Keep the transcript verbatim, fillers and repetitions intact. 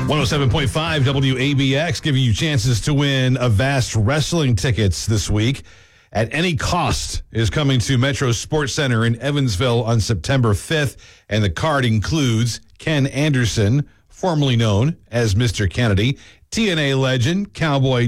one oh seven point five W A B X giving you chances to win Avast wrestling tickets this week. At Any Cost is coming to Metro Sports Center in Evansville on September fifth, and the card includes Ken Anderson, formerly known as Mister Kennedy, T N A legend, Cowboy